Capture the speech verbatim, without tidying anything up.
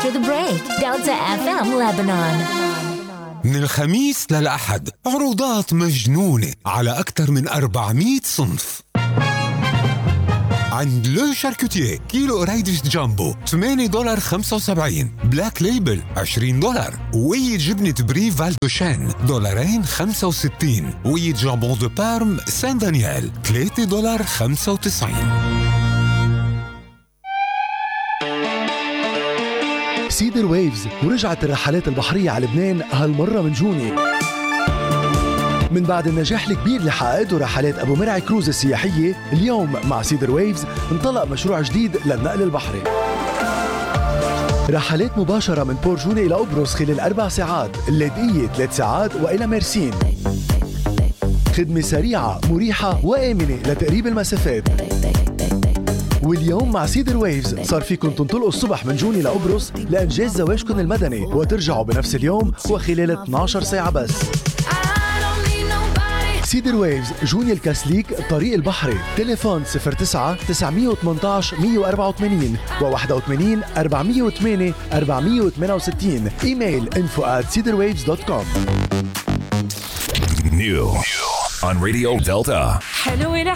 after the break. Delta إف إم Lebanon. من الخميس للأحد عروضات مجنونة على أكثر من أربعمية صنف. عند لو شاركوتيه كيلو قريدش جامبو ثمانية دولار وخمسة وسبعين، بلاك ليبل عشرين دولار، وقية جبنة بري فالدوشان دولارين خمسة وستين، وقية جامبون دو بارم سان دانيال ثلاثة دولار خمسة وتسعين. سيدر ويفز ورجعت الرحلات البحرية على لبنان هالمرة من جوني. من بعد النجاح الكبير اللي حققته رحلات أبو مرعي كروز السياحية، اليوم مع سيدر ويفز انطلق مشروع جديد للنقل البحري. رحلات مباشرة من بور جوني إلى قبرص خلال أربع ساعات، اللاذقية ثلاث ساعات، وإلى ميرسين. خدمة سريعة مريحة وآمنة لتقريب المسافات. واليوم مع سيدر ويفز صار فيكن تنطلقوا الصبح من جوني لقبرص لإنجاز زواجكن المدني وترجعوا بنفس اليوم وخلال اثنعش ساعة بس. سيدر ويفز جوني الكاسليك الطريق البحري. تليفون صفر تسعة تسعمية وثمانية عشر مية وأربعة وثمانين وواحد وثمانين أربعمية وثمانية أربعمية وثمانية وستين. إيميل info at cedarwaves dot com. New on Radio Delta. حلوة